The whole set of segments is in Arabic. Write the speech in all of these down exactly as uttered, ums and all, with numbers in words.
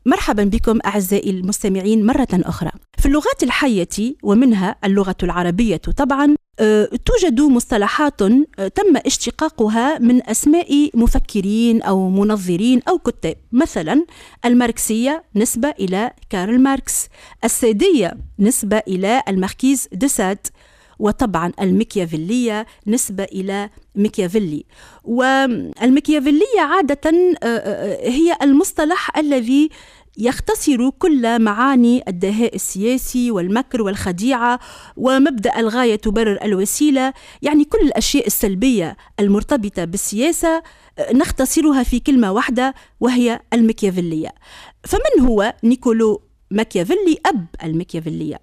مرحبا بكم أعزائي المستمعين مرة أخرى. في اللغات الحية ومنها اللغة العربية طبعا توجد مصطلحات تم اشتقاقها من أسماء مفكرين أو منظرين أو كتاب. مثلا الماركسية نسبة إلى كارل ماركس، السادية نسبة إلى الماركيز دو ساد، وطبعا المكيافيلية نسبة إلى ميكيافيلي. والمكيافيلية عادة هي المصطلح الذي يختصر كل معاني الدهاء السياسي والمكر والخديعة ومبدأ الغاية تبرر الوسيلة، يعني كل الأشياء السلبية المرتبطة بالسياسة نختصرها في كلمة واحدة وهي المكيافيلية. فمن هو نيكولو ماكيافيلي أب المكيافيلية؟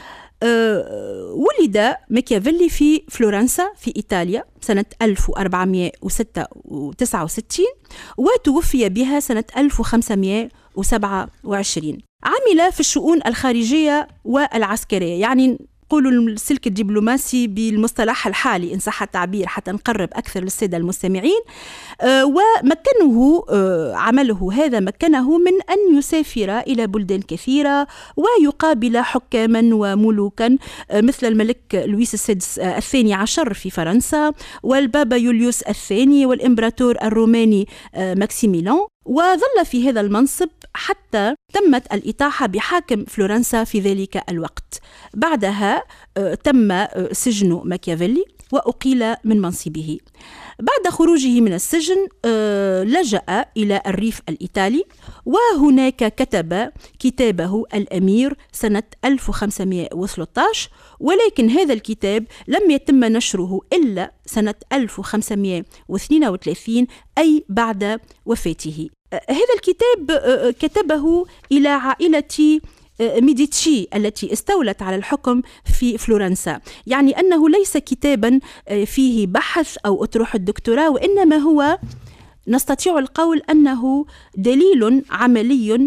أه ولد ماكيافيلي في فلورنسا في إيطاليا سنة ألف وأربعمائة وتسعة وستين وتوفي بها سنة ألف وخمسمائة وسبعة وعشرين. عمل في الشؤون الخارجية والعسكرية، يعني نقولوا السلك الدبلوماسي بالمصطلح الحالي إن صح التعبير حتى نقرب أكثر للسادة المستمعين. أه ومكنه أه عمله هذا مكنه من أن يسافر إلى بلدان كثيرة ويقابل حكاما وملوكا أه مثل الملك لويس السادس أه الثاني عشر في فرنسا، والبابا يوليوس الثاني، والإمبراطور الروماني أه ماكسيميلان. وظل في هذا المنصب حتى تمت الإطاحة بحاكم فلورنسا في ذلك الوقت. بعدها تم سجن ماكيافيلي وأقيل من منصبه. بعد خروجه من السجن لجأ إلى الريف الإيطالي، وهناك كتب كتابه الأمير سنة ألف وخمسمائة وثلاثة عشر، ولكن هذا الكتاب لم يتم نشره إلا سنة ألف وخمسمائة واثنين وثلاثين، أي بعد وفاته. هذا الكتاب كتبه إلى عائلة ميديتشي التي استولت على الحكم في فلورنسا، يعني أنه ليس كتابا فيه بحث أو أطروحة الدكتوراه، وإنما هو نستطيع القول أنه دليل عملي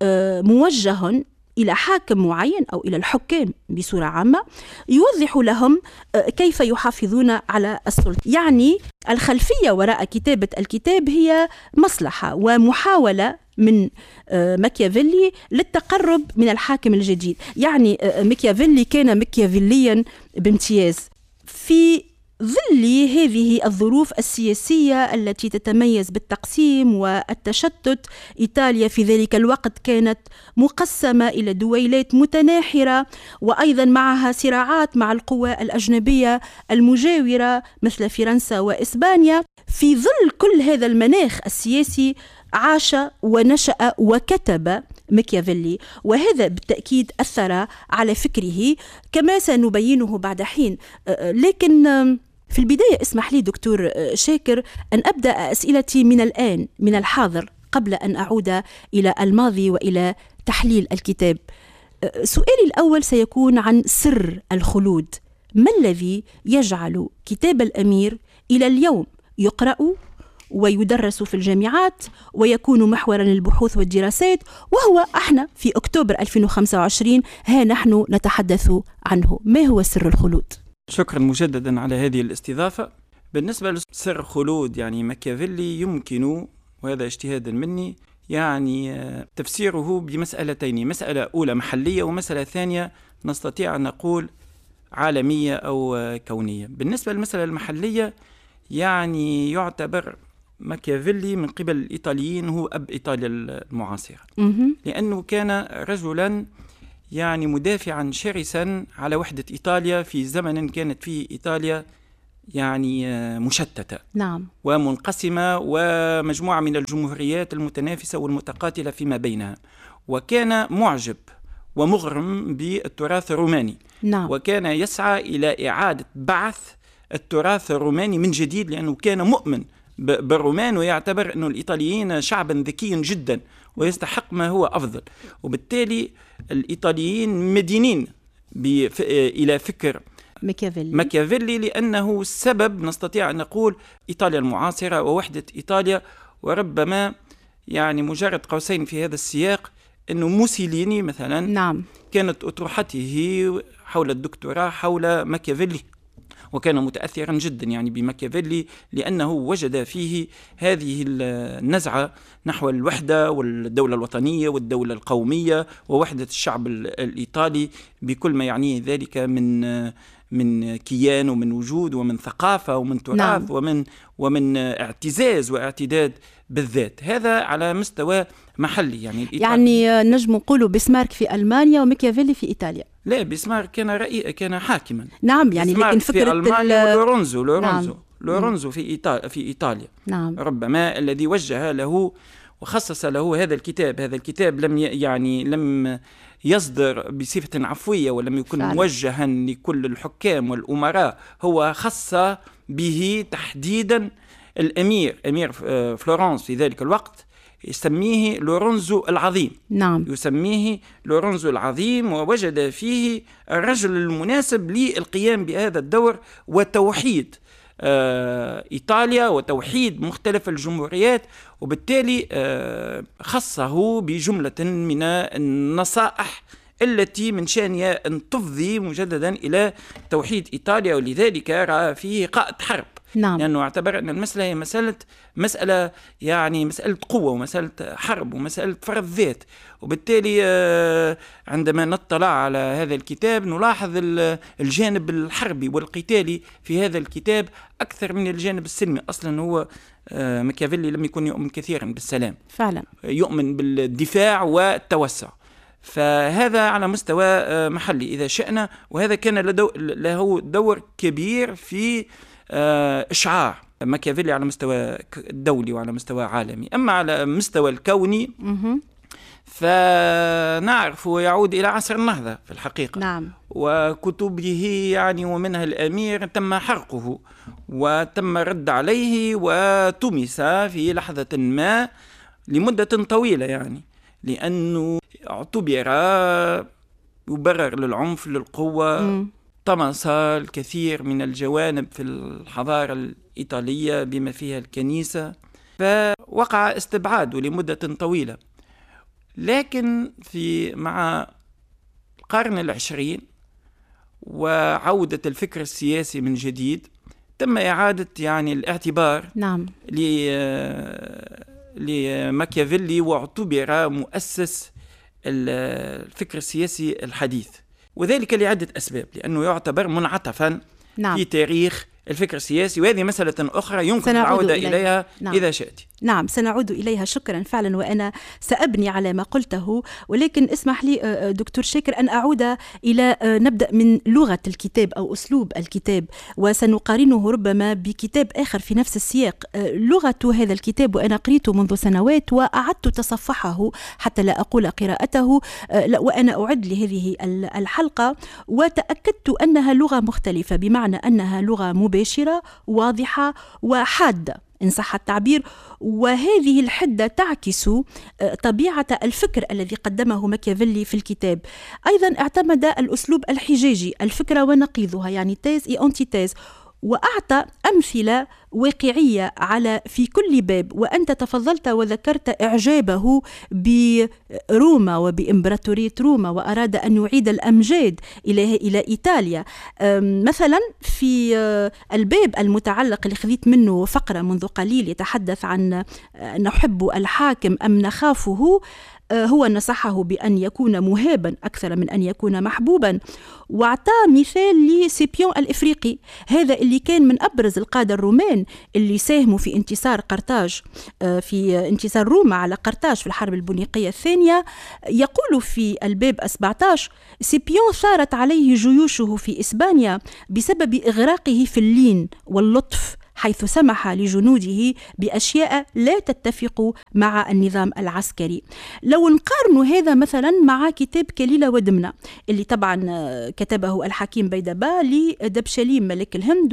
موجه إلى حاكم معين أو إلى الحكام بصورة عامة، يوضح لهم كيف يحافظون على السلطة. يعني الخلفية وراء كتابة الكتاب هي مصلحة ومحاولة من ماكيافيلي للتقرب من الحاكم الجديد. يعني ماكيافيلي كان ماكيافيليا بامتياز في ظل هذه الظروف السياسية التي تتميز بالتقسيم والتشتت. إيطاليا في ذلك الوقت كانت مقسمة إلى دويلات متناحرة، وأيضا معها صراعات مع القوى الأجنبية المجاورة مثل فرنسا وإسبانيا. في ظل كل هذا المناخ السياسي عاش ونشأ وكتب ماكيافيلي، وهذا بالتأكيد أثر على فكره كما سنبينه بعد حين. لكن في البداية اسمح لي دكتور شاكر أن أبدأ أسئلتي من الآن من الحاضر قبل أن أعود إلى الماضي وإلى تحليل الكتاب. سؤالي الأول سيكون عن سر الخلود. ما الذي يجعل كتاب الأمير إلى اليوم يقرأ ويدرس في الجامعات ويكون محورا للبحوث والدراسات، وهو احنا في أكتوبر ألفين وخمسة وعشرين ها نحن نتحدث عنه؟ ما هو سر الخلود؟ شكرا مجددا على هذه الاستضافة. بالنسبة لسر الخلود يعني ماكيافيلي يمكن، وهذا اجتهادا مني، يعني تفسيره بمسألتين: مسألة أولى محلية، ومسألة ثانية نستطيع أن نقول عالمية أو كونية. بالنسبة للمسألة المحلية يعني يعتبر ماكيافيلي من قبل الإيطاليين هو أب إيطاليا المعاصرة، لأنه كان رجلا يعني مدافعا شرسا على وحدة إيطاليا في زمن كانت فيه إيطاليا يعني مشتتة نعم ومنقسمة، ومجموعة من الجمهوريات المتنافسة والمتقاتلة فيما بينها، وكان معجب ومغرم بالتراث الروماني. نعم. وكان يسعى إلى إعادة بعث التراث الروماني من جديد، لأنه كان مؤمن بالرومان ويعتبر أن الإيطاليين شعبا ذكي جدا ويستحق ما هو أفضل. وبالتالي الإيطاليين مدينين إلى فكر ماكيافيلي. ماكيافيلي لأنه السبب نستطيع أن نقول إيطاليا المعاصرة ووحدة إيطاليا. وربما يعني مجرد قوسين في هذا السياق أنه موسوليني مثلا نعم. كانت أطروحته حول الدكتوراه حول ماكيافيلي، وكان متأثرا جدا يعني بماكيافيلي، لأنه وجد فيه هذه النزعة نحو الوحدة والدولة الوطنية والدولة القومية ووحدة الشعب الإيطالي بكل ما يعنيه ذلك من من كيان ومن وجود ومن ثقافة ومن تراث نعم. ومن ومن اعتزاز واعتداد بالذات. هذا على مستوى محلي يعني يعني نجم نقولوا بسمارك في ألمانيا وميكيافيلي في إيطاليا. لا، بسمارك كان رئيس كان حاكما نعم يعني لكن فكرة في ألمانيا لورنزو لورنزو نعم. لورنزو في إيطاليا في إيطاليا نعم. ربما الذي وجه له وخصص له هذا الكتاب. هذا الكتاب لم يعني لم يصدر بصفة عفوية ولم يكن فعلا. موجها لكل الحكام والأمراء، هو خص به تحديدا الأمير أمير فلورنس في ذلك الوقت، يسميه لورنزو العظيم. نعم. يسميه لورنزو العظيم، ووجد فيه الرجل المناسب للقيام بهذا الدور وتوحيد إيطاليا وتوحيد مختلف الجمهوريات، وبالتالي خصه بجملة من النصائح التي من شأنها أن تفضي مجددا إلى توحيد إيطاليا، ولذلك رأى فيه قائد حرب. نعم. لأنه اعتبر أن المسألة هي مسألة مسألة يعني مسألة قوة ومسألة حرب ومسألة فرض ذات. وبالتالي عندما نطلع على هذا الكتاب نلاحظ الجانب الحربي والقتالي في هذا الكتاب أكثر من الجانب السلمي. أصلا هو ماكيافيلي لم يكن يؤمن كثيرا بالسلام، فعلا يؤمن بالدفاع والتوسع. فهذا على مستوى محلي إذا شئنا، وهذا كان له دور كبير في إشعاع ماكيافيلي على مستوى دولي وعلى مستوى عالمي. أما على مستوى الكوني فنعرف يعود إلى عصر النهضة في الحقيقة. نعم. وكتبه يعني ومنها الأمير تم حرقه وتم رد عليه وتمس في لحظة ما لمدة طويلة، يعني لأنه اعتبر يبرر للعنف للقوة. م. طمس الكثير من الجوانب في الحضارة الإيطالية بما فيها الكنيسة، فوقع استبعاده لمدة طويلة. لكن في مع القرن العشرين وعودة الفكر السياسي من جديد تم إعادة يعني الاعتبار نعم. لماكيافيلي، واعتبر مؤسس الفكر السياسي الحديث، وذلك لعدة أسباب. لأنه يعتبر منعطفا نعم. في تاريخ الفكر السياسي، وهذه مسألة أخرى يمكن العودة إليها, إليها نعم. إذا شئت. نعم سنعود إليها شكرا فعلا، وأنا سأبني على ما قلته. ولكن اسمح لي دكتور شاكر أن أعود إلى نبدأ من لغة الكتاب أو أسلوب الكتاب، وسنقارنه ربما بكتاب آخر في نفس السياق. لغة هذا الكتاب وأنا قريته منذ سنوات وأعدت تصفحه حتى لا أقول قراءته، وأنا أعد لهذه الحلقة وتأكدت أنها لغة مختلفة، بمعنى أنها لغة مباشرة واضحة وحادة إن صح التعبير. وهذه الحدة تعكس طبيعة الفكر الذي قدمه ماكيافيلي في الكتاب. أيضا اعتمد الأسلوب الحجاجي، الفكرة ونقيضها، يعني تيز إي أنتي تيز، وأعطى أمثلة واقعية على في كل باب. وأنت تفضلت وذكرت إعجابه بروما وبإمبراطورية روما، وأراد أن يعيد الأمجاد إلى إلى إيطاليا. مثلا في الباب المتعلق اللي خذيت منه فقرة منذ قليل يتحدث عن نحب الحاكم أم نخافه، هو نصحه بأن يكون مهابا أكثر من أن يكون محبوبا، واعطى مثال لسيبيون الإفريقي، هذا اللي كان من أبرز القادة الرومان اللي ساهموا في انتصار قرطاج، في انتصار روما على قرطاج في الحرب البونيقية الثانية. يقول في الباب سبعة عشر: سيبيون ثارت عليه جيوشه في إسبانيا بسبب إغراقه في اللين واللطف، حيث سمح لجنوده بأشياء لا تتفق مع النظام العسكري. لو نقارن هذا مثلا مع كتاب كليلة ودمنة اللي طبعا كتبه الحكيم بيدبا لدبشليم ملك الهند،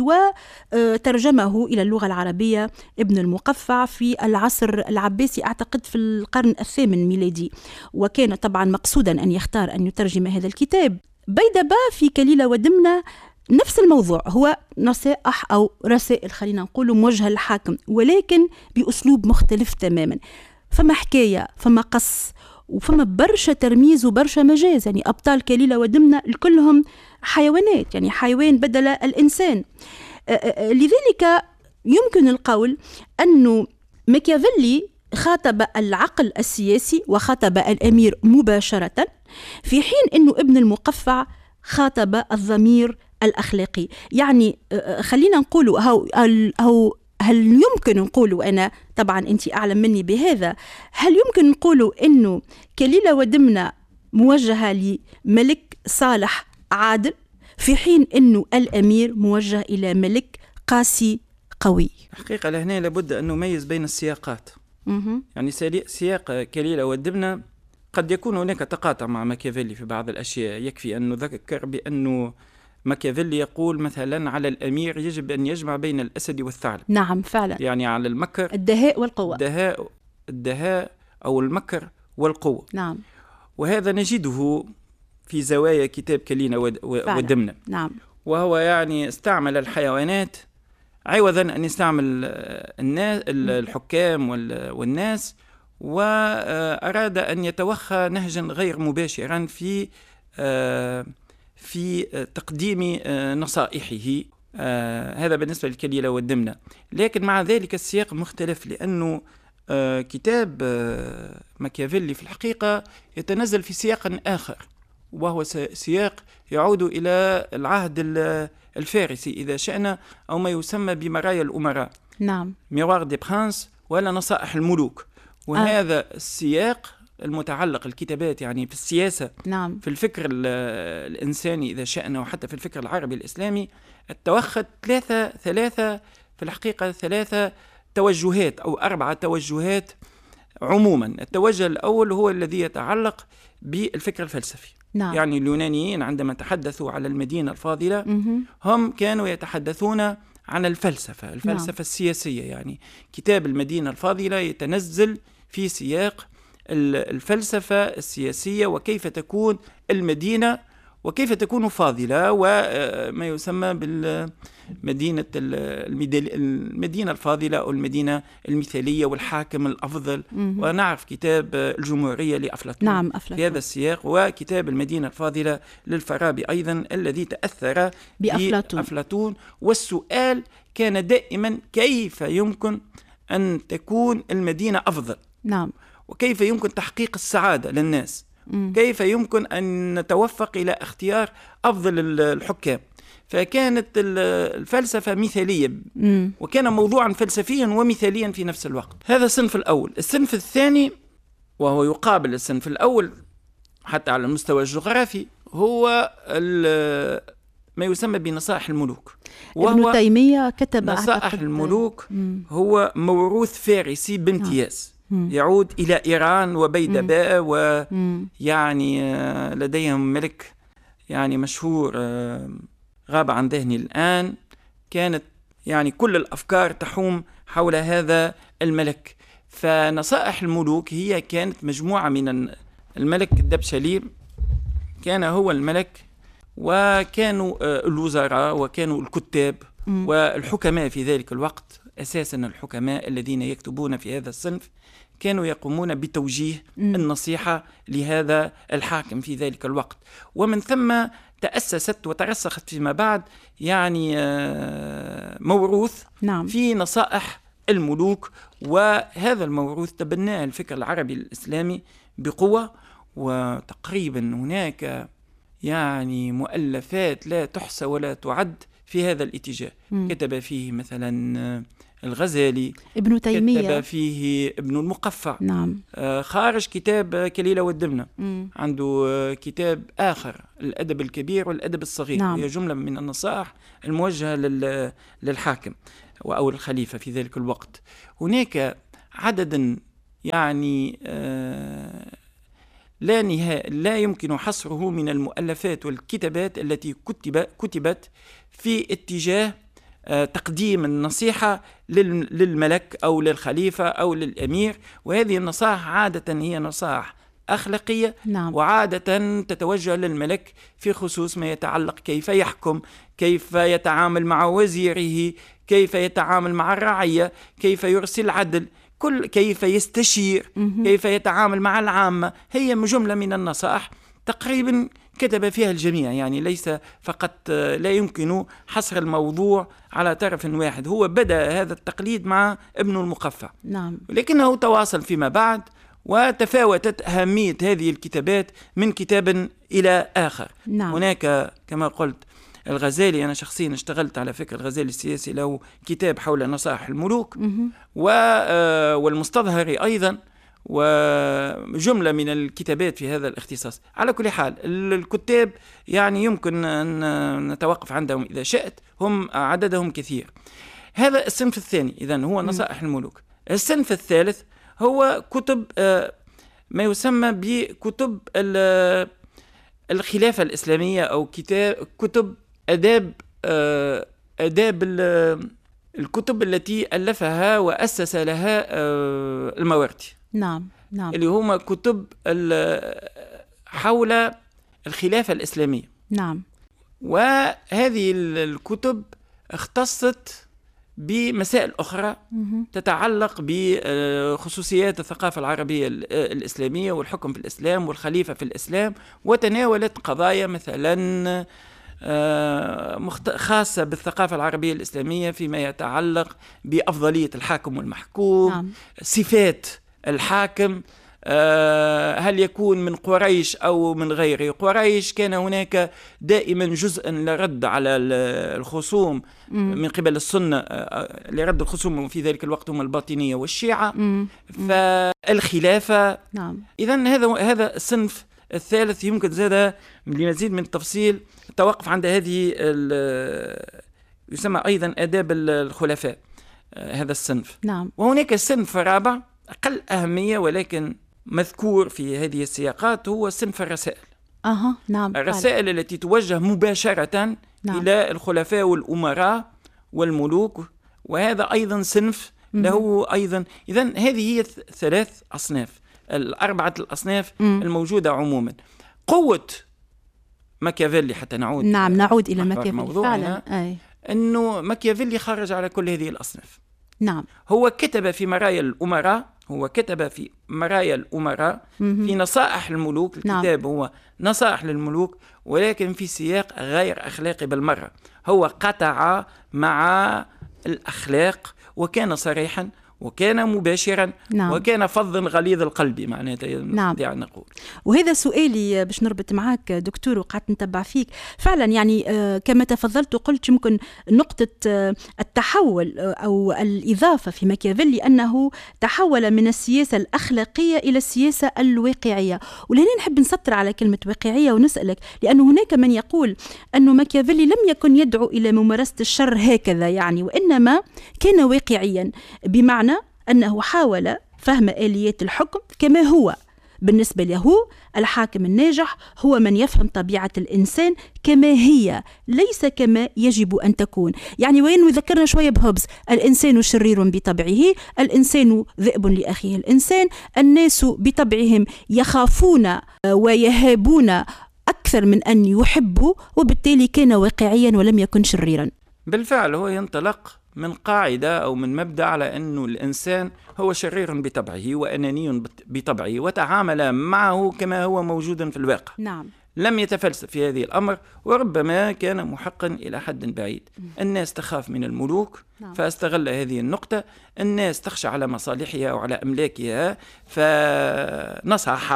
وترجمه إلى اللغة العربية ابن المقفع في العصر العباسي، أعتقد في القرن الثامن ميلادي، وكان طبعا مقصودا أن يختار أن يترجم هذا الكتاب. بيدبا في كليلة ودمنة نفس الموضوع، هو نصائح أو رسائل خلينا نقول موجهة للحاكم، ولكن بأسلوب مختلف تماما. فما حكاية، فما قص، وفما برشا ترميز وبرشا مجاز. يعني أبطال كليلة ودمنة كلهم حيوانات، يعني حيوان بدل الإنسان. لذلك يمكن القول أنه ماكيافيلي خاطب العقل السياسي وخاطب الأمير مباشرة، في حين أنه ابن المقفع خاطب الضمير الأخلاقي. يعني خلينا نقول هو, هو هل يمكن نقول، أنا طبعا أنت أعلم مني بهذا، هل يمكن نقول أنه كليلة ودمنة موجهة لملك صالح عادل، في حين أنه الأمير موجه إلى ملك قاسي قوي؟ حقيقة لهنا لابد أن نميز بين السياقات. م- يعني سياق كليلة ودمنة قد يكون هناك تقاطع مع ماكيافيلي في بعض الأشياء. يكفي أن نذكر بأنه ماكيافيلي يقول مثلا على الأمير يجب أن يجمع بين الأسد والثعلب. نعم فعلا. يعني على المكر، الدهاء والقوة. الدهاء, الدهاء أو المكر والقوة. نعم. وهذا نجده في زوايا كتاب كليلة ودمنة. نعم. وهو يعني استعمل الحيوانات عوضا أن يستعمل الناس الحكام والناس، وأراد أن يتوخى نهجا غير مباشرا في في تقديم نصائحه. هذا بالنسبة للكليلة والدمنة. لكن مع ذلك السياق مختلف، لأنه كتاب ماكيافيلي في الحقيقة يتنزل في سياق آخر، وهو سياق يعود إلى العهد الفارسي إذا شئنا، أو ما يسمى بمرايا الأمراء. نعم. ميوار دي برانس ولا نصائح الملوك. وهذا آه. السياق المتعلق الكتابات يعني في السياسة، نعم. في الفكر الإنساني إذا شئنا، وحتى في الفكر العربي الإسلامي، اتوخذ ثلاثة ثلاثة في الحقيقة ثلاثة توجهات أو أربعة توجهات عموما. التوجه الأول هو الذي يتعلق بالفكر الفلسفي. نعم. يعني اليونانيين عندما تحدثوا على المدينة الفاضلة م- هم كانوا يتحدثون عن الفلسفة الفلسفة نعم. السياسية. يعني كتاب المدينة الفاضلة يتنزل في سياق الفلسفة السياسية، وكيف تكون المدينة وكيف تكون فاضلة، وما يسمى بالمدينة المدينة الفاضلة أو المدينة المثالية والحاكم الأفضل. م- ونعرف كتاب الجمهورية لأفلاطون نعم أفلاطون في هذا السياق، وكتاب المدينة الفاضلة للفارابي أيضا الذي تأثر بأفلاطون. بأفلاطون. والسؤال كان دائما كيف يمكن أن تكون المدينة أفضل؟ نعم. وكيف يمكن تحقيق السعادة للناس؟ م. كيف يمكن أن نتوفق إلى اختيار أفضل الحكام؟ فكانت الفلسفة مثالية، م. وكان موضوعا فلسفيا ومثاليا في نفس الوقت. هذا الصنف الأول. الصنف الثاني وهو يقابل الصنف الأول حتى على المستوى الجغرافي هو ما يسمى بنصائح الملوك. ابن تيمية كتب نصائح الملوك م. هو موروث فارسي بامتياز، مم. يعود إلى إيران وبيدباء، ويعني لديهم ملك يعني مشهور غاب عن ذهني الآن. كانت يعني كل الأفكار تحوم حول هذا الملك. فنصائح الملوك هي كانت مجموعة من الملك الدبشلي، كان هو الملك، وكانوا الوزراء وكانوا الكتاب مم. والحكماء في ذلك الوقت. أساسا الحكماء الذين يكتبون في هذا الصنف كانوا يقومون بتوجيه م. النصيحة لهذا الحاكم في ذلك الوقت، ومن ثم تأسست وترسخت فيما بعد يعني موروث نعم. في نصائح الملوك. وهذا الموروث تبناه الفكر العربي الإسلامي بقوة، وتقريبا هناك يعني مؤلفات لا تحصى ولا تعد في هذا الاتجاه. م. كتب فيه مثلا الغزالي، ابن تيمية، كتب فيه ابن المقفع. نعم. آه خارج كتاب كليلة والدمنة. م. عنده آه كتاب آخر، الأدب الكبير والأدب الصغير. نعم. هي جملة من النصائح الموجهة للحاكم أو الخليفة في ذلك الوقت. هناك عدد يعني آه لا نهاية لا يمكن حصره من المؤلفات والكتابات التي كتب كتبت في اتجاه تقديم النصيحة للملك أو للخليفة أو للأمير. وهذه النصائح عادة هي نصائح أخلاقية. نعم. وعادة تتوجه للملك في خصوص ما يتعلق كيف يحكم، كيف يتعامل مع وزيره، كيف يتعامل مع الرعية، كيف يرسل عدل، كل كيف يستشير، كيف يتعامل مع العامة. هي جملة من النصائح تقريبا كتب فيها الجميع، يعني ليس فقط، لا يمكن حصر الموضوع على طرف واحد. هو بدأ هذا التقليد مع ابن المقفع، نعم. لكنه تواصل فيما بعد، وتفاوتت أهمية هذه الكتابات من كتاب إلى آخر. نعم. هناك كما قلت الغزالي، أنا شخصيا اشتغلت على فكرة الغزالي السياسي، له كتاب حول نصائح الملوك، والمستظهري أيضا، وجملة من الكتابات في هذا الاختصاص. على كل حال الكتاب يعني يمكن أن نتوقف عندهم إذا شئت، هم عددهم كثير. هذا الصنف الثاني إذن هو نصائح الملوك. الصنف الثالث هو كتب ما يسمى بكتب الخلافة الإسلامية، أو كتاب كتب أداب أداب الكتب التي ألفها وأسس لها الماوردي. نعم نعم. اللي هما كتب حول الخلافة الإسلامية. نعم. وهذه الكتب اختصت بمسائل أخرى تتعلق بخصوصيات الثقافة العربية الإسلامية والحكم في الإسلام والخليفة في الإسلام، وتناولت قضايا مثلا خاصة بالثقافة العربية الإسلامية فيما يتعلق بأفضلية الحاكم والمحكوم. نعم. صفات الحاكم، هل يكون من قريش أو من غير قريش. كان هناك دائما جزء لرد على الخصوم من قبل السنة، لرد الخصوم في ذلك الوقت هم الباطنية والشيعة. فالخلافة. نعم. إذن هذا هذا الصنف الثالث يمكن زاد لمزيد من التفصيل التوقف عند هذه يسمى أيضا آداب الخلفاء، هذا الصنف. نعم. وهناك الصنف الرابع أقل أهمية ولكن مذكور في هذه السياقات، هو صنف الرسائل. أها. نعم. الرسائل فعلا. التي توجه مباشرة. نعم. إلى الخلفاء والأمراء والملوك، وهذا أيضا صنف له أيضا. إذن هذه هي ثلاث أصناف، الأربعة الأصناف م. الموجودة عموما. قوة ماكيافيلي، حتى نعود نعم نعود إلى ماكيافيلي فعلا، أي. أنه ماكيافيلي خرج على كل هذه الأصناف. نعم. هو كتب في مرايا الأمراء هو كتب في مرايا الأمراء في نصائح الملوك. الكتاب نعم. هو نصائح للملوك، ولكن في سياق غير أخلاقي بالمرة. هو قطع مع الأخلاق، وكان صريحا، وكان مباشرا. نعم. وكان فظا غليظ القلب معناتها. نعم. يعني نقول. وهذا سؤالي باش نربط معك دكتور، وقعدت نتبع فيك فعلا. يعني كما تفضلت وقلت يمكن نقطة التحول أو الإضافة في ماكيافيلي أنه تحول من السياسة الأخلاقية إلى السياسة الواقعية. ولهنا نحب نسطر على كلمة واقعية ونسألك، لأنه هناك من يقول أنه ماكيافيلي لم يكن يدعو إلى ممارسة الشر هكذا يعني، وإنما كان واقعيا، بمعنى أنه حاول فهم آليات الحكم كما هو. بالنسبة له الحاكم الناجح هو من يفهم طبيعة الإنسان كما هي، ليس كما يجب أن تكون. يعني وين ذكرنا شوية بهوبز، الإنسان شرير بطبعه، الإنسان ذئب لأخيه الإنسان، الناس بطبعهم يخافون ويهابون أكثر من أن يحبوا، وبالتالي كان واقعيا ولم يكن شريرا. بالفعل هو ينطلق من قاعدة أو من مبدأ على أنه الإنسان هو شرير بطبعه وأناني بطبعه، وتعامل معه كما هو موجود في الواقع. نعم. لم يتفلسف في هذه الأمر، وربما كان محقا إلى حد بعيد. الناس تخاف من الملوك. نعم. فاستغل هذه النقطة. الناس تخشى على مصالحها وعلى أملاكها، فنصح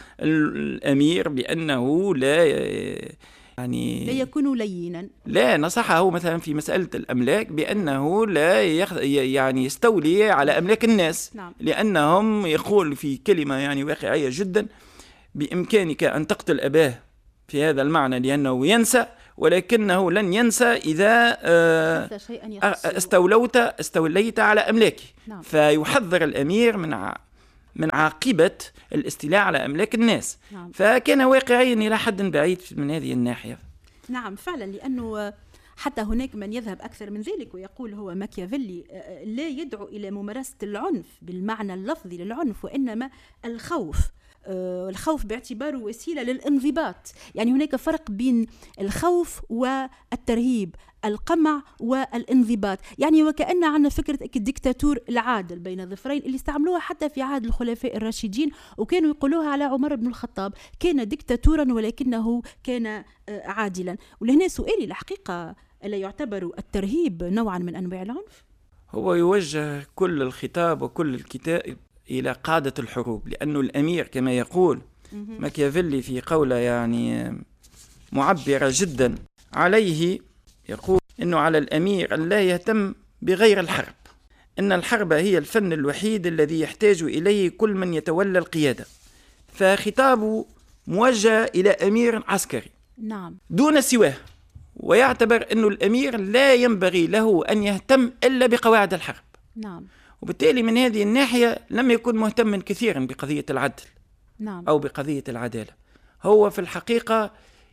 الأمير بأنه لا يعني لا يكون لينا. لا، نصحه مثلا في مسألة الأملاك بأنه لا يخ... يعني يستولي على أملاك الناس. نعم. لأنهم يقول في كلمة يعني واقعية جدا: بإمكانك أن تقتل أباه في هذا المعنى لأنه ينسى، ولكنه لن ينسى إذا استولوت استوليت على أملاكه. نعم. فيحذر الأمير من ع... من عاقبة الاستيلاء على أملاك الناس. نعم. فكان واقعيا إلى حد بعيد من هذه الناحية. نعم فعلا، لأنه حتى هناك من يذهب أكثر من ذلك ويقول هو ماكيافيلي لا يدعو إلى ممارسة العنف بالمعنى اللفظي للعنف، وإنما الخوف. الخوف باعتباره وسيلة للانضباط. يعني هناك فرق بين الخوف والترهيب، القمع والانضباط. يعني وكأن عندنا فكرة الدكتاتور العادل بين الظفرين اللي استعملوها حتى في عهد الخلفاء الراشدين، وكانوا يقولوها على عمر بن الخطاب، كان دكتاتورا ولكنه كان عادلا. ولهنا سؤالي الحقيقة، ألا يعتبر الترهيب نوعا من أنواع العنف؟ هو يوجه كل الخطاب وكل الكتاب إلى قادة الحروب، لأنه الأمير كما يقول ماكيافيلي في قولة يعني معبرة جدا عليه، يقول إنه على الأمير أن لا يهتم بغير الحرب، إن الحرب هي الفن الوحيد الذي يحتاج إليه كل من يتولى القيادة. فخطابه موجه إلى أمير عسكري نعم دون سواه، ويعتبر أنه الأمير لا ينبغي له أن يهتم إلا بقواعد الحرب. نعم. وبالتالي من هذه الناحية لم يكن مهتما كثيرا بقضية العدل نعم. أو بقضية العدالة. هو في الحقيقة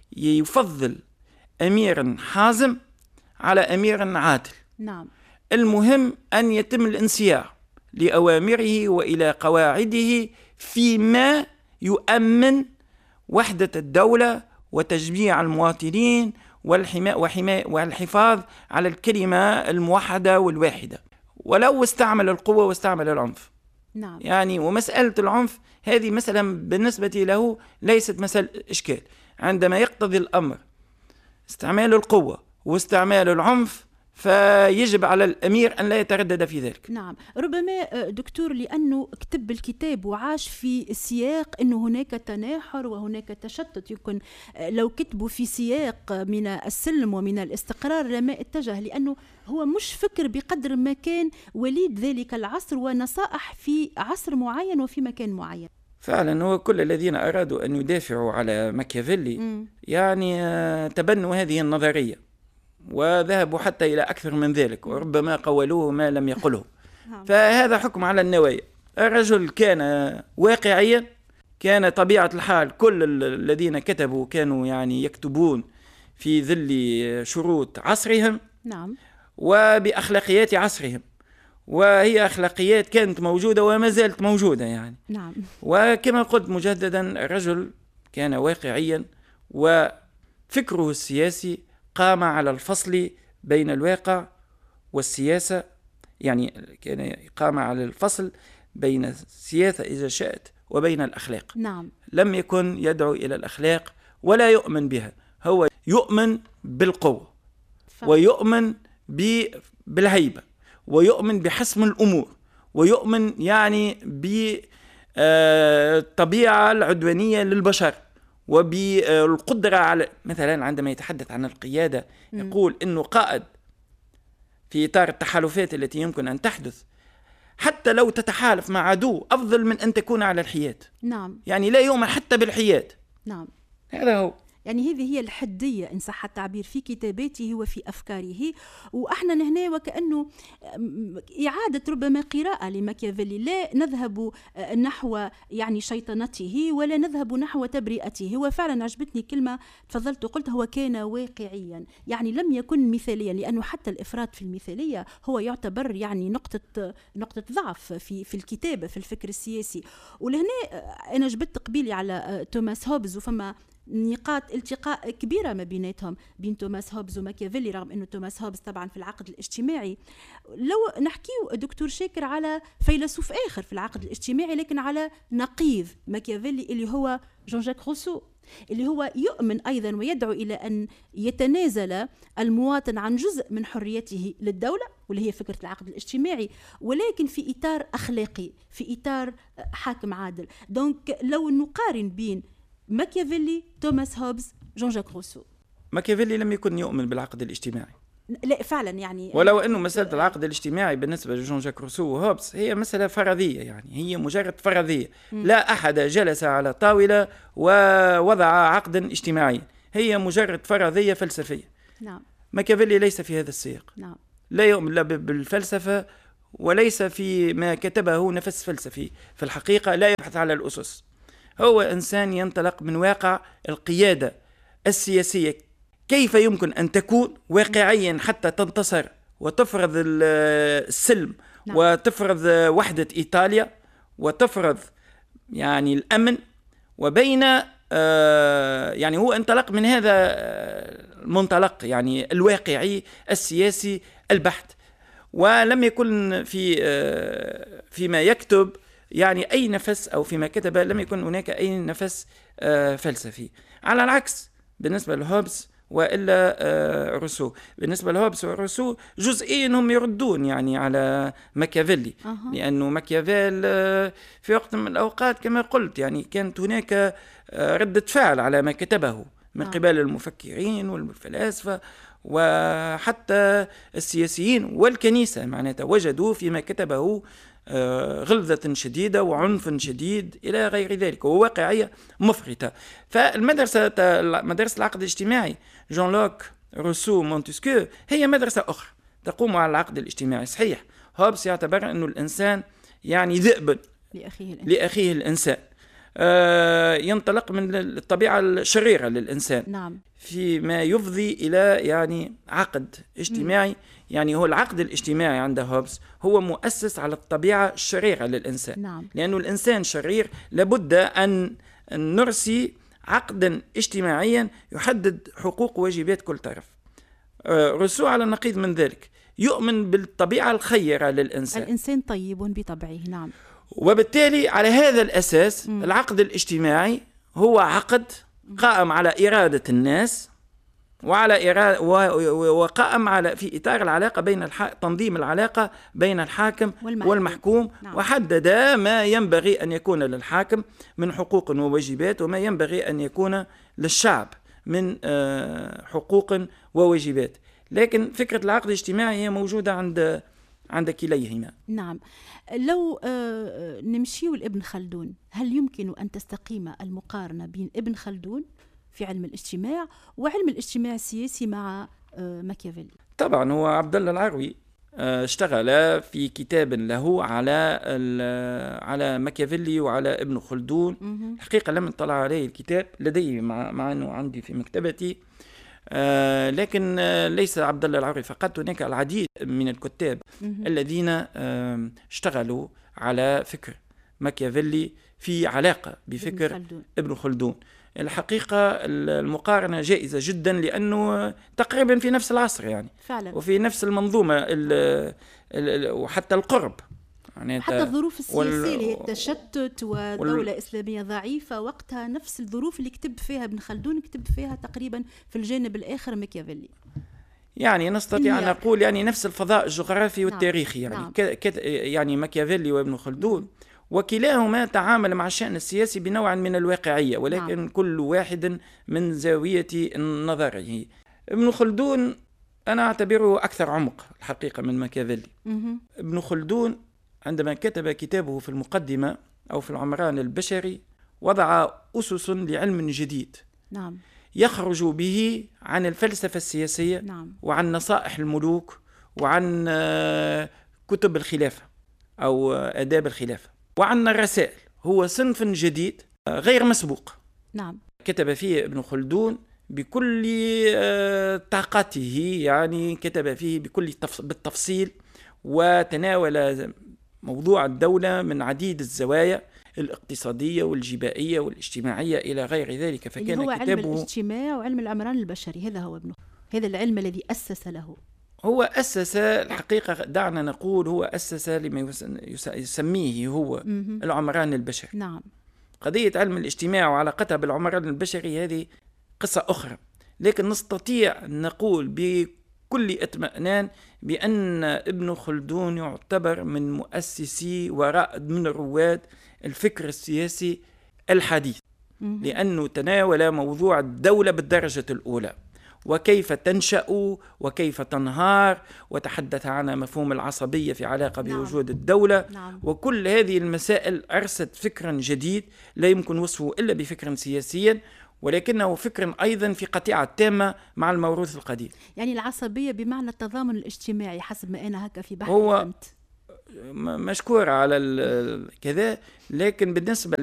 يفضل أميرا حازم على أمير عادل. نعم. المهم أن يتم الانصياع لأوامره وإلى قواعده فيما يؤمن وحدة الدولة وتجميع المواطنين والحماية والحفاظ على الكلمة الموحدة والواحدة، ولو استعمل القوة واستعمل العنف. نعم. يعني ومسألة العنف هذه مثلا بالنسبة له ليست مسألة إشكال، عندما يقتضي الأمر استعمال القوة واستعمال العنف فيجب على الأمير أن لا يتردد في ذلك. نعم. ربما دكتور لأنه كتب الكتاب وعاش في سياق أنه هناك تناحر وهناك تشتت، يمكن لو كتبوا في سياق من السلم ومن الاستقرار لما اتجه، لأنه هو مش فكر بقدر ما كان وليد ذلك العصر ونصائح في عصر معين وفي مكان معين. فعلا هو كل الذين أرادوا أن يدافعوا على ماكيافيلي م. يعني تبنوا هذه النظرية وذهبوا حتى إلى أكثر من ذلك، وربما قولوه ما لم يقله. فهذا حكم على النوايا. الرجل كان واقعيا، كان طبيعة الحال كل الذين كتبوا كانوا يعني يكتبون في ظل شروط عصرهم. نعم. وبأخلاقيات عصرهم، وهي أخلاقيات كانت موجودة وما زالت موجودة يعني. نعم. وكما قلت مجددا الرجل كان واقعيا، وفكره السياسي قام على الفصل بين الواقع والسياسة، يعني كان قام على الفصل بين السياسة إذا شئت وبين الأخلاق. نعم. لم يكن يدعو إلى الأخلاق ولا يؤمن بها، هو يؤمن بالقوة ف... ويؤمن بالهيبة ويؤمن بحسم الأمور ويؤمن يعني بالطبيعة العدوانية للبشر وبالقدرة على، مثلا عندما يتحدث عن القيادة يقول إنه قائد في إطار التحالفات التي يمكن أن تحدث، حتى لو تتحالف مع عدو أفضل من أن تكون على الحياد. نعم. يعني لا يؤمن حتى بالحياد. نعم. هذا هو. يعني هذه هي الحدية إن صح التعبير في كتاباته وفي أفكاره. وإحنا هنا وكأنه إعادة ربما قراءة لماكيافيلي، لا نذهب نحو يعني شيطنته ولا نذهب نحو تبرئته. هو فعلا عجبتني كلمة تفضلت وقلت هو كان واقعيا، يعني لم يكن مثاليا، لأنه حتى الإفراط في المثالية هو يعتبر يعني نقطة نقطة ضعف في في الكتابة في الفكر السياسي. ولهنا أنا جبت قبيلي على توماس هوبز، وفما نقاط التقاء كبيرة ما بيناتهم بين توماس هوبز وماكيافيلي، رغم أنه توماس هوبز طبعا في العقد الاجتماعي. لو نحكيو دكتور شاكر على فيلسوف آخر في العقد الاجتماعي لكن على نقيض ماكيافيلي اللي هو جون جاك روسو، اللي هو يؤمن أيضا ويدعو إلى أن يتنازل المواطن عن جزء من حريته للدولة واللي هي فكرة العقد الاجتماعي، ولكن في إطار أخلاقي، في إطار حاكم عادل. دونك لو نقارن بين ماكيافيلي، توماس هوبز، جون جاك روسو، ماكيافيلي لم يكن يؤمن بالعقد الاجتماعي. لا فعلا يعني، ولو أنه مسألة العقد الاجتماعي بالنسبة لجون جاك روسو وهوبز هي مسألة فرضية، يعني هي مجرد فرضية. م. لا أحد جلس على طاولة ووضع عقدا اجتماعيا، هي مجرد فرضية فلسفية. نعم. ماكيافيلي ليس في هذا السياق. نعم. لا يؤمن لا بالفلسفة وليس في ما كتبه نفس فلسفي، في الحقيقة لا يبحث على الأسس. هو إنسان ينطلق من واقع القيادة السياسية، كيف يمكن أن تكون واقعيا حتى تنتصر وتفرض السلم. نعم. وتفرض وحدة إيطاليا وتفرض يعني الأمن وبين آه يعني هو انطلق من هذا المنطلق يعني الواقعي السياسي البحت، ولم يكن في آه فيما يكتب يعني أي نفس، أو فيما كتب لم يكن هناك أي نفس آه فلسفي، على العكس بالنسبة لهوبز وإلا آه روسو. بالنسبة لهوبز وروسو جزئيا هم يردون يعني على ماكيافيلي، أه. لأنه ماكيافيل آه في وقت من الأوقات كما قلت يعني كانت هناك آه ردة فعل على ما كتبه من قبل المفكرين والفلاسفة وحتى السياسيين والكنيسة، معناتها وجدوا فيما كتبه غلظة شديدة وعنف شديد إلى غير ذلك، وواقعية مفرطة. فالمدرسة مدرسة العقد الاجتماعي جون لوك روسو مونتسكيو هي مدرسة أخرى تقوم على العقد الاجتماعي. صحيح هوبس يعتبر أنه الإنسان يعني ذئب لأخيه الإنسان, لأخيه الإنسان. آه ينطلق من الطبيعة الشريرة للإنسان، نعم. فيما يفضي إلى يعني عقد اجتماعي. م. يعني هو العقد الاجتماعي عند هوبس هو مؤسس على الطبيعة الشريرة للإنسان، نعم. لأنه الإنسان شرير لابد أن نرسي عقدا اجتماعيا يحدد حقوق وواجبات كل طرف. آه روسو على النقيض من ذلك يؤمن بالطبيعة الخيرة للإنسان، الإنسان طيب بطبعه، نعم. وبالتالي على هذا الأساس م. العقد الاجتماعي هو عقد قائم على إرادة الناس وعلى إرادة وقائم على في إطار العلاقة بين الح... تنظيم العلاقة بين الحاكم والمحكوم, والمحكوم. نعم. وحدد ما ينبغي أن يكون للحاكم من حقوق وواجبات وما ينبغي أن يكون للشعب من حقوق وواجبات. لكن فكرة العقد الاجتماعي هي موجودة عند عند كليهما. نعم. لو نمشي لابن خلدون، هل يمكن أن تستقيم المقارنة بين ابن خلدون في علم الاجتماع وعلم الاجتماع السياسي مع ماكيافيلي؟ طبعا هو عبد الله العروي اشتغل في كتاب له على على ماكيافيلي وعلى ابن خلدون. الحقيقة لم اطلع عليه الكتاب، لدي مع, مع أنه عندي في مكتبتي، آه لكن آه ليس عبد الله العروي فقط، هناك العديد من الكتاب الذين آه اشتغلوا على فكر ماكيافيلي في علاقة بفكر ابن خلدون. ابن خلدون. الحقيقة المقارنة جائزة جدا لأنه تقريبا في نفس العصر يعني فعلا. وفي نفس المنظومة ال ال وحتى القرب يعني حتى الظروف السياسية اللي هي التشتت ودولة وال... إسلامية ضعيفة وقتها، نفس الظروف اللي كتب فيها ابن خلدون كتب فيها تقريبا في الجانب الآخر ماكيافيلي. يعني نستطيع أن نقول يعني نفس الفضاء الجغرافي والتاريخي. يعني نعم. ك... يعني ماكيافيلي وابن خلدون وكلاهما تعامل مع الشأن السياسي بنوع من الواقعية، ولكن نعم. كل واحد من زاوية نظره. ابن خلدون أنا أعتبره أكثر عمق الحقيقة من ماكيافيلي. ابن خلدون عندما كتب كتابه في المقدمة أو في العمران البشري وضع أسس لعلم جديد، نعم. يخرج به عن الفلسفة السياسية، نعم. وعن نصائح الملوك وعن كتب الخلافة أو آداب الخلافة وعن الرسائل. هو صنف جديد غير مسبوق، نعم. كتب فيه ابن خلدون بكل طاقته، يعني كتب فيه بكل بالتفصيل وتناول موضوع الدولة من عديد الزوايا الاقتصادية والجبائية والاجتماعية إلى غير ذلك. فكان هو كتابه علم الاجتماع وعلم العمران البشري، هذا هو ابن هذا العلم الذي أسس له. هو أسس الحقيقة، دعنا نقول هو أسس لما يسميه هو العمران البشري، نعم. قضية علم الاجتماع وعلاقتها بالعمران البشري هذه قصة أخرى، لكن نستطيع نقول بكل اطمئنان بأن ابن خلدون يعتبر من مؤسسي ورائد من رواد الفكر السياسي الحديث، لأنه تناول موضوع الدولة بالدرجة الأولى وكيف تنشأ وكيف تنهار، وتحدث عن مفهوم العصبية في علاقة بوجود نعم. الدولة، نعم. وكل هذه المسائل أرست فكرا جديد لا يمكن وصفه إلا بفكر سياسيا، ولكنه فكر أيضا في قطيعة تامة مع الموروث القديم. يعني العصبية بمعنى التضامن الاجتماعي حسب ما أنا هكا في بحث هو فهمت. مشكور على كذا، لكن بالنسبة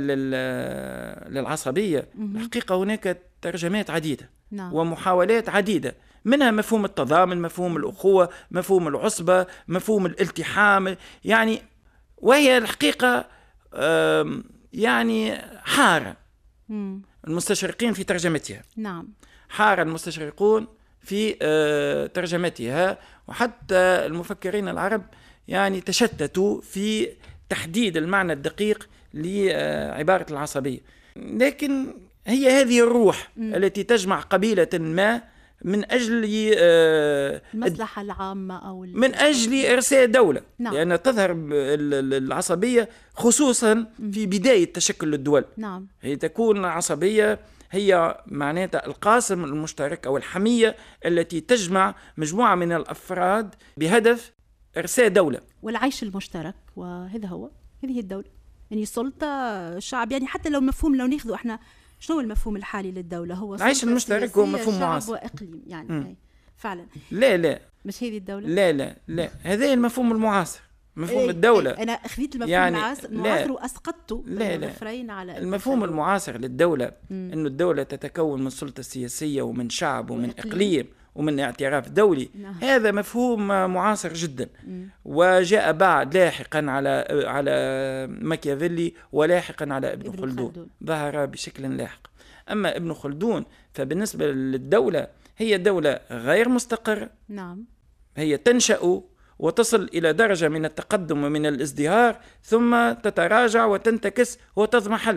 للعصبية الحقيقة هناك ترجمات عديدة، نعم. ومحاولات عديدة، منها مفهوم التضامن، مفهوم الأخوة، مفهوم العصبة، مفهوم الالتحام، يعني وهي الحقيقة يعني حارة مم. المستشرقين في ترجمتها. نعم. حار المستشرقون في آه ترجمتها، وحتى المفكرين العرب يعني تشتتوا في تحديد المعنى الدقيق لعبارة العصبية. لكن هي هذه الروح م. التي تجمع قبيلة ما من أجل آه المصلحة العامة أو من أجل إرساء دولة. نعم. لأن تظهر العصبية خصوصا في بداية تشكل الدول. نعم. هي تكون عصبية هي معناتها القاسم المشترك أو الحمية التي تجمع مجموعة من الأفراد بهدف إرساء دولة والعيش المشترك، وهذا هو هذه الدولة، يعني سلطة شعب. يعني حتى لو مفهوم، لو ناخذ احنا شنو المفهوم الحالي للدولة، هو العيش المشترك هو مفهوم معاصر وإقليم يعني. م. فعلا لا لا مش هذه الدولة. لا لا لا هذا المفهوم المعاصر، مفهوم إيه الدولة. إيه أنا أخذت المفهوم يعني المعاصر وأسقطت لا لا على المفهوم المعاصر للدولة. إنه الدولة تتكون من سلطة سياسية ومن شعب ومن وإقليم. إقليم ومن اعتراف دولي. نعم. هذا مفهوم معاصر جدا. م. وجاء بعد لاحقا على على ماكيافيلي ولاحقا على ابن, ابن خلدون. خلدون ظهر بشكل لاحق. أما ابن خلدون فبالنسبة للدولة هي دولة غير مستقرة. نعم. هي تنشأ وتصل إلى درجة من التقدم ومن الازدهار ثم تتراجع وتنتكس وتضمحل،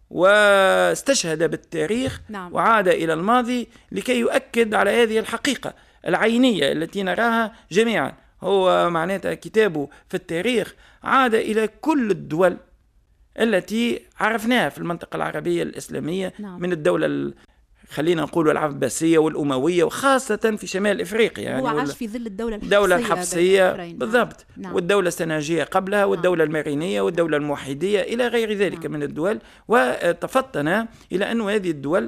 واستشهد بالتاريخ. نعم. وعاد إلى الماضي لكي يؤكد على هذه الحقيقة العينية التي نراها جميعا. هو معناتها كتابه في التاريخ عاد إلى كل الدول التي عرفناها في المنطقة العربية الإسلامية. نعم. من الدولة خلينا نقول العباسية والأموية، وخاصة في شمال إفريقيا. يعني هو عاش في ظل الدولة الحفصية, الدولة الحفصية بالضبط. نعم. والدولة السناجية قبلها والدولة نعم. المارينية والدولة الموحدية إلى غير ذلك نعم. من الدول. وتفطن إلى أن هذه الدول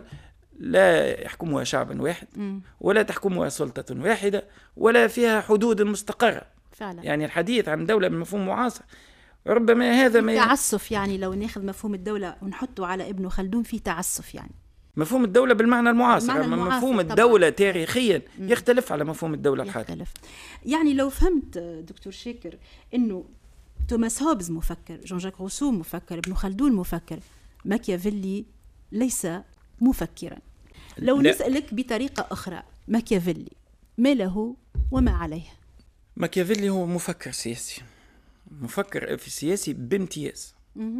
لا يحكمها شعب واحد م. ولا تحكمها سلطة واحدة ولا فيها حدود مستقرة. فعلا. يعني الحديث عن دولة بمفهوم معاصر ربما هذا ما تعسف. يعني لو ناخذ مفهوم الدولة ونحطه على ابن خلدون في تعسف. يعني مفهوم الدولة بالمعنى المعاصر، أما مفهوم الدولة طبعا. تاريخيا يختلف على مفهوم الدولة الحالي. يعني لو فهمت دكتور شاكر أنه توماس هوبز مفكر، جون جاك روسو مفكر، ابن خلدون مفكر، ماكيافيلي ليس مفكرا. لو لا. نسألك بطريقة أخرى، ماكيافيلي ما له وما عليه؟ ماكيافيلي هو مفكر سياسي، مفكر في سياسي بامتياز.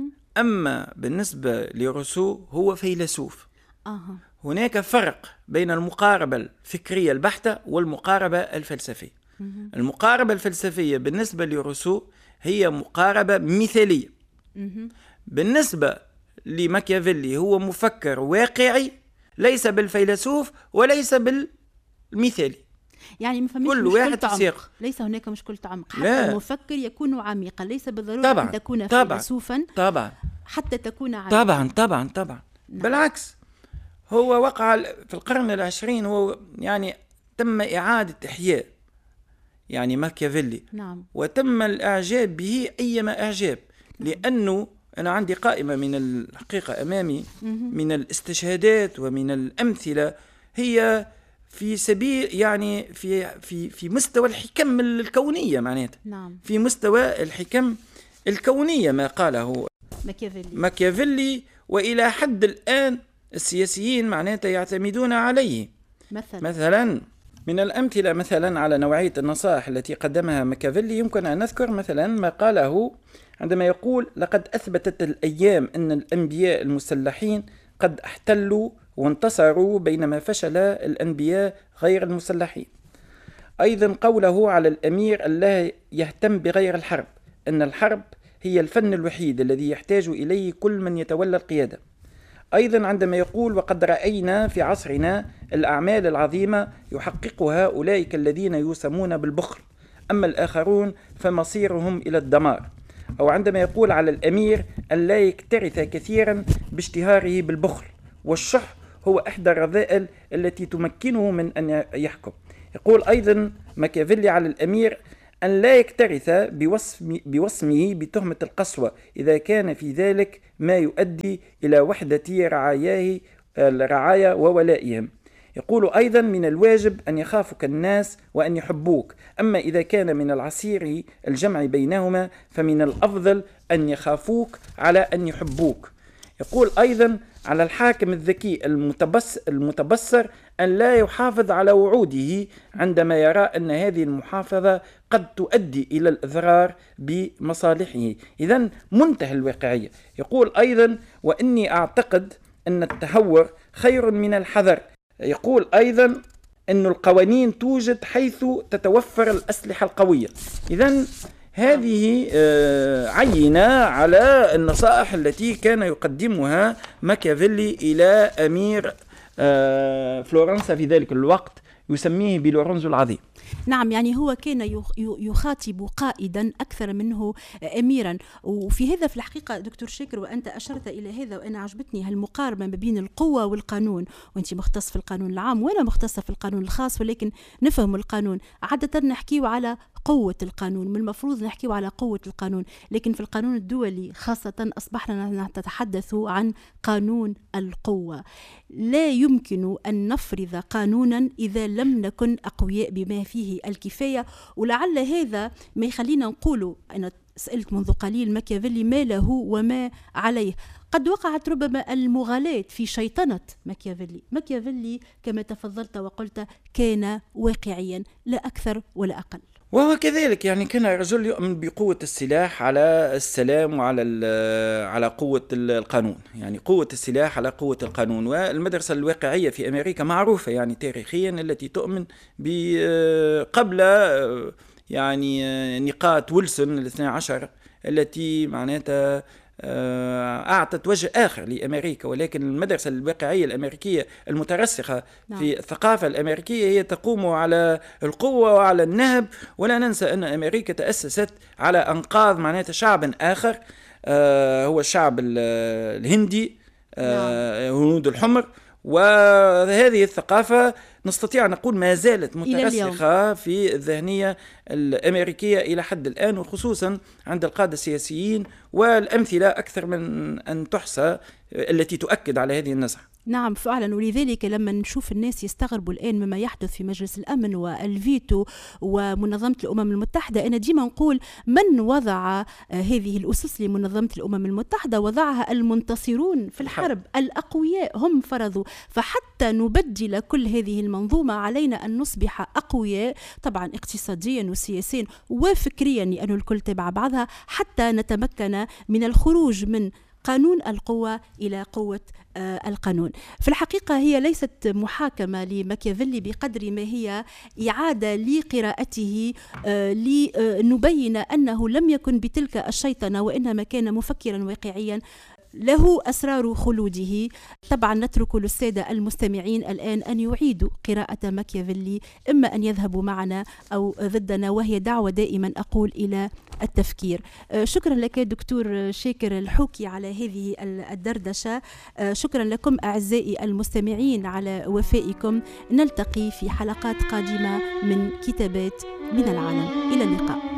أما بالنسبة لروسو هو فيلسوف. آه. هناك فرق بين المقاربة الفكرية البحتة والمقاربة الفلسفية. مم. المقاربة الفلسفية بالنسبة لروسو هي مقاربة مثالية. مم. بالنسبة لماكيافيلي هو مفكر واقعي، ليس بالفيلسوف وليس بالمثالي. يعني ما فهمش كل واحد في سياق. ليس هناك مشكلة عمق. حتى لا. المفكر يكون عميقا، ليس بالضرورة طبعًا. أن تكون طبعًا. فيلسوفا طبعا حتى تكون عميقا. طبعا طبعا طبعا نعم. بالعكس، هو وقع في القرن العشرين، هو يعني تم إعادة إحياء يعني ماكيافيلي. نعم. وتم الإعجاب به أيما إعجاب. نعم. لأنه أنا عندي قائمة من الحقيقة أمامي من الاستشهادات ومن الأمثلة هي في سبيل يعني في في في مستوى الحكم الكونية معناتها. نعم. في مستوى الحكم الكونية ما قاله ماكيافيلي. ماكيافيلي وإلى حد الآن السياسيين معناتها يعتمدون عليه. مثلا مثلا من الأمثلة مثلا على نوعية النصائح التي قدمها ماكيافيلي يمكن أن نذكر مثلا ما قاله عندما يقول: لقد أثبتت الأيام أن الأنبياء المسلحين قد احتلوا وانتصروا بينما فشل الأنبياء غير المسلحين. أيضا قوله على الأمير ألا يهتم بغير الحرب، أن الحرب هي الفن الوحيد الذي يحتاج إليه كل من يتولى القيادة. أيضا عندما يقول: وقد رأينا في عصرنا الأعمال العظيمة يحققها أولئك الذين يسمون بالبخل، أما الآخرون فمصيرهم إلى الدمار. أو عندما يقول على الأمير أن لا يكترث كثيرا باشتهاره بالبخل، والشح هو إحدى الرذائل التي تمكنه من أن يحكم. يقول أيضا ماكيافيلي على الأمير أن لا يكترث بوصم بوصمه بتهمة القسوة إذا كان في ذلك ما يؤدي إلى وحدة رعاياه الرعايا وولائهم. يقول أيضا: من الواجب أن يخافك الناس وأن يحبوك، أما إذا كان من العسير الجمع بينهما فمن الأفضل أن يخافوك على أن يحبوك. يقول أيضا على الحاكم الذكي المتبص المتبصر أن لا يحافظ على وعوده عندما يرى أن هذه المحافظة قد تؤدي إلى الإضرار بمصالحه. إذن منتهى الواقعية. يقول أيضا وإني أعتقد أن التهور خير من الحذر. يقول أيضا أن القوانين توجد حيث تتوفر الأسلحة القوية. إذن هذه عينة على النصائح التي كان يقدمها ماكيافيلي إلى أمير فلورنسا في ذلك الوقت، يسميه بلورنزو العظيم. نعم، يعني هو كان يخاطب قائدا أكثر منه أميرا. وفي هذا في الحقيقة دكتور شاكر، وأنت أشرت إلى هذا وأنا عجبتني هالمقاربة ما بين القوة والقانون، وأنت مختص في القانون العام وأنا مختصة في القانون الخاص، ولكن نفهم القانون. عادة نحكيه على قوة القانون، من المفروض نحكيه على قوة القانون، لكن في القانون الدولي خاصة أصبحنا نتحدث عن قانون القوة. لا يمكن أن نفرض قانونا إذا لم نكن أقوياء بما فيه الكفاية. ولعل هذا ما يخلينا نقول، أنا سألت منذ قليل ماكيافيلي ما له وما عليه. قد وقعت ربما المغالاة في شيطنة ماكيافيلي. ماكيافيلي كما تفضلت وقلت كان واقعيا لا أكثر ولا أقل، وهو كذلك يعني كان رجل يؤمن بقوة السلاح على السلام وعلى على قوة القانون، يعني قوة السلاح على قوة القانون. والمدرسة الواقعية في أمريكا معروفة يعني تاريخيا، التي تؤمن قبل يعني نقاط ويلسون الاثنى عشر التي معناتها أعطت وجه آخر لأمريكا. ولكن المدرسة الواقعية الأمريكية المترسخة نعم. في الثقافة الأمريكية هي تقوم على القوة وعلى النهب. ولا ننسى أن أمريكا تأسست على أنقاض معناتها شعب آخر آه هو الشعب الهندي آه نعم. هنود الحمر. وهذه الثقافة نستطيع أن نقول ما زالت مترسخة في الذهنية الأمريكية إلى حد الآن، وخصوصا عند القادة السياسيين، والأمثلة أكثر من أن تحصى التي تؤكد على هذه النزعة. نعم فعلا. ولذلك لما نشوف الناس يستغربوا الآن مما يحدث في مجلس الأمن والفيتو ومنظمة الأمم المتحدة، أنا ديما نقول من وضع هذه الأسس لمنظمة الأمم المتحدة؟ وضعها المنتصرون في الحرب، الأقوياء هم فرضوا. فحتى نبدل كل هذه المنظومة علينا أن نصبح أقوياء، طبعا اقتصاديا وسياسيا وفكريا، لأن الكل تبع بعضها، حتى نتمكن من الخروج من قانون القوة إلى قوة آه القانون. في الحقيقة هي ليست محاكمة لماكيافيلي بقدر ما هي إعادة لقراءته آه لنبين أنه لم يكن بتلك الشيطنة، وإنما كان مفكرا واقعيا له أسرار خلوده. طبعا نترك للسادة المستمعين الآن أن يعيدوا قراءة ماكيافيلي، إما أن يذهبوا معنا أو ضدنا، وهي دعوة دائما أقول إلى التفكير. شكرا لك دكتور شاكر الحوكي على هذه الدردشة. شكرا لكم أعزائي المستمعين على وفائكم. نلتقي في حلقات قادمة من كتابات من العالم. إلى اللقاء.